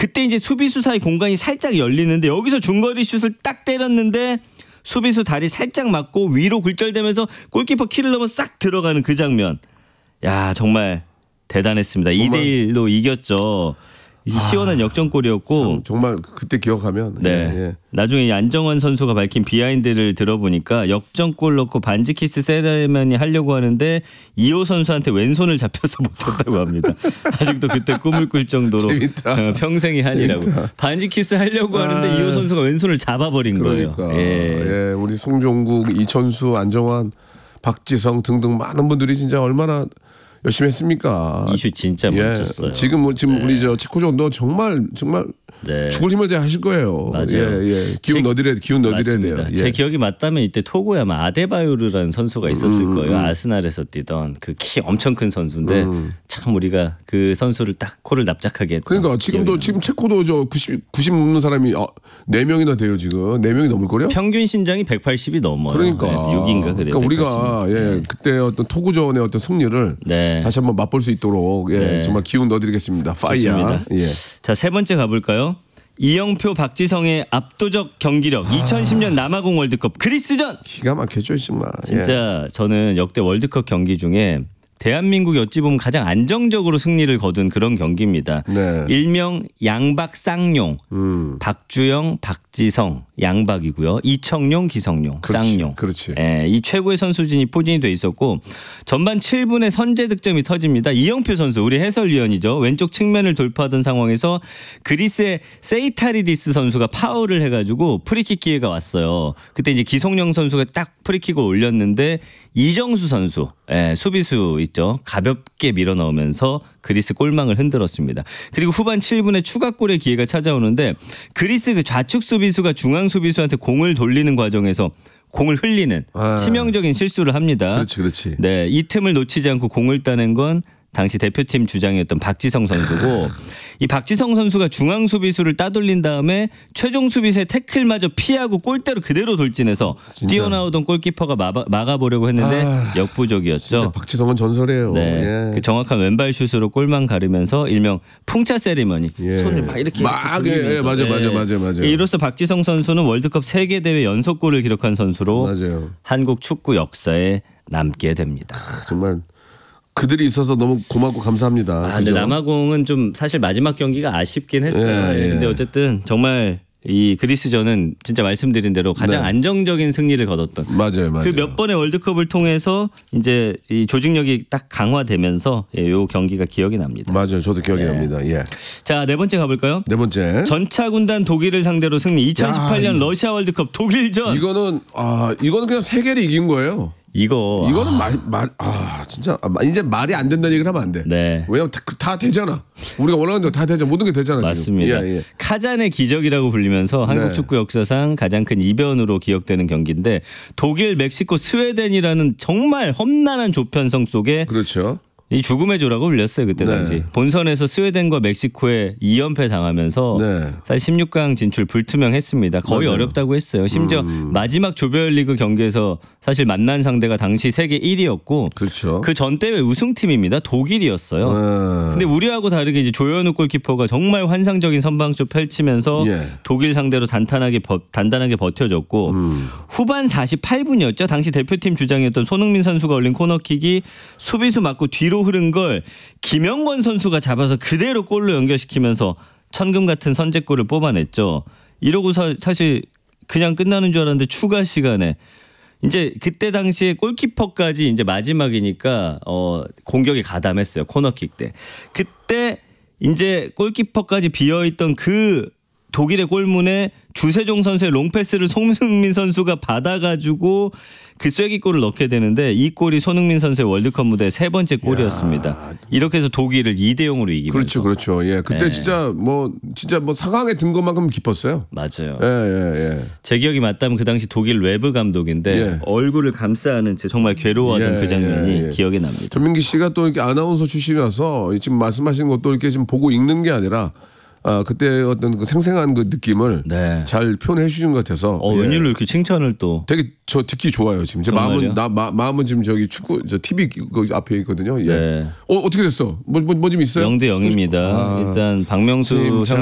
그때 이제 수비수 사이 공간이 살짝 열리는데 여기서 중거리 슛을 딱 때렸는데 수비수 다리 살짝 맞고 위로 굴절되면서 골키퍼 키를 넘어 싹 들어가는 그 장면. 야 정말 대단했습니다. 2대1로 이겼죠. 시원한 역전골이었고 정말 그때 기억하면 네. 예. 나중에 안정환 선수가 밝힌 비하인드를 들어보니까 역전골 넣고 반지 키스 세레머니 하려고 하는데 이호 선수한테 왼손을 잡혀서 못했다고 합니다. 아직도 그때 꿈을 꿀 정도로 평생의 한이라고. 재밌다. 반지 키스 하려고 하는데 이호 선수가 왼손을 잡아버린 거예요. 예, 우리 송종국, 이천수, 안정환, 박지성 등등 많은 분들이 진짜 얼마나 열심히 했습니까? 이슈 진짜 멋졌어요. 지금 우리 저 체코전도 정말 죽을 힘을 다 하실 거예요. 맞아요. 기운 넣어드려야 돼요. 제 기억이 맞다면 이때 토고에 아마 아데바요르라는 선수가 있었을 거예요. 아스날에서 뛰던 그 키 엄청 큰 선수인데 참 우리가 그 선수를 딱 코를 납작하게 했던. 그러니까 지금 체코도 저 90 넘는 사람이 4명이나 돼요 지금. 4명이 넘을 거요? 평균 신장이 180이 넘어요. 그러니까 6인가 그래요. 그러니까 우리가 그때 어떤 토고전의 어떤 승리를 다시 한번 맛볼 수 있도록 정말 기운 넣어드리겠습니다. 파이어. 자, 세 번째 가볼까요? 이영표, 박지성의 압도적 경기력. 2010년 남아공 월드컵 그리스전. 기가 막혔죠 정말. 진짜 저는 역대 월드컵 경기 중에 대한민국이 어찌 보면 가장 안정적으로 승리를 거둔 그런 경기입니다. 네. 일명 양박 쌍용, 박주영, 박지성 양박이고요. 이청용, 기성용, 쌍용. 그렇지. 이 최고의 선수진이 포진이 돼 있었고 전반 7분에 선제 득점이 터집니다. 이영표 선수 우리 해설위원이죠. 왼쪽 측면을 돌파하던 상황에서 그리스의 세이타리디스 선수가 파울을 해가지고 프리킥 기회가 왔어요. 그때 이제 기성용 선수가 딱 프리킥을 올렸는데 이정수 선수 수비수 있죠. 가볍게 밀어 넣으면서 그리스 골망을 흔들었습니다. 그리고 후반 7분에 추가골의 기회가 찾아오는데 그리스 그 좌측 수비수가 중앙 수비수한테 공을 돌리는 과정에서 공을 흘리는 치명적인 실수를 합니다. 그렇지. 네, 이 틈을 놓치지 않고 공을 따낸 건 당시 대표팀 주장이었던 박지성 선수고 이 박지성 선수가 중앙 수비수를 따돌린 다음에 최종 수비수의 태클마저 피하고 골대로 그대로 돌진해서 뛰어나오던 골키퍼가 막아보려고 했는데 역부족이었죠. 진짜 박지성은 전설이에요. 네, 그 정확한 왼발 슛으로 골만 가르면서 일명 풍차 세리머니 손을 막 이렇게 맞아. 이로써 박지성 선수는 월드컵 3개 대회 연속골을 기록한 선수로 한국 축구 역사에 남게 됩니다. 정말 그들이 있어서 너무 고맙고 감사합니다. 근데 남아공은 좀 사실 마지막 경기가 아쉽긴 했어요. 근데 어쨌든 정말 이 그리스전은 진짜 말씀드린 대로 가장 안정적인 승리를 거뒀던. 맞아요. 그 몇 번의 월드컵을 통해서 이제 이 조직력이 딱 강화되면서 요 경기가 기억이 납니다. 맞아요. 저도 기억이 납니다. 자, 네 번째 가볼까요? 네 번째. 전차 군단 독일을 상대로 승리. 2018년 러시아 월드컵 독일전. 이거는 그냥 세계를 이긴 거예요. 이거는 진짜 이제 말이 안 된다는 얘기를 하면 안 돼. 왜냐면 다 되잖아. 우리가 원하는 대로 다 되잖아. 모든 게 되잖아. 맞습니다. 카잔의 기적이라고 불리면서 한국 축구 역사상 가장 큰 이변으로 기억되는 경기인데 독일, 멕시코, 스웨덴이라는 정말 험난한 조편성 속에 이 죽음의 조라고 불렸어요 그때 당시. 본선에서 스웨덴과 멕시코에 2연패 당하면서 사실 16강 진출 불투명했습니다. 거의 어렵다고 했어요. 심지어 마지막 조별리그 경기에서 사실 만난 상대가 당시 세계 1위였고 그 전 대회 우승팀입니다. 독일이었어요. 근데 우리하고 다르게 이제 조현우 골키퍼가 정말 환상적인 선방쇼 펼치면서 독일 상대로 단단하게 버텨줬고 후반 48분이었죠. 당시 대표팀 주장이었던 손흥민 선수가 올린 코너킥이 수비수 맞고 뒤로 흐른 걸 김영권 선수가 잡아서 그대로 골로 연결시키면서 천금 같은 선제골을 뽑아냈죠. 이러고 사실 그냥 끝나는 줄 알았는데 추가 시간에 이제 그때 당시에 골키퍼까지 이제 마지막이니까 공격에 가담했어요. 코너킥 때. 그때 이제 골키퍼까지 비어있던 그 독일의 골문에 주세종 선수의 롱패스를 손흥민 선수가 받아가지고 그 쐐기골을 넣게 되는데 이 골이 손흥민 선수의 월드컵 무대 세 번째 골이었습니다. 이렇게 해서 독일을 2대0으로 이기면서. 그렇죠. 그때 진짜 뭐 4강에 든 것만큼 기뻤어요. 맞아요. 제 기억이 맞다면 그 당시 독일 웨브 감독인데 얼굴을 감싸는 정말 괴로워하던 그 장면이 기억이 납니다. 전민기 씨가 또 이렇게 아나운서 출신이라서 지금 말씀하시는 것도 이렇게 지금 보고 읽는 게 아니라 그때 어떤 그 생생한 그 느낌을 잘 표현해 주신 것 같아서. 웬일로 이렇게 칭찬을 또. 되게 저 듣기 좋아요 지금. 제 마음은 지금 저기 축구 TV 앞에 있거든요. 어떻게 됐어? 뭐 좀 있어요? 0대0입니다. 일단 박명수 형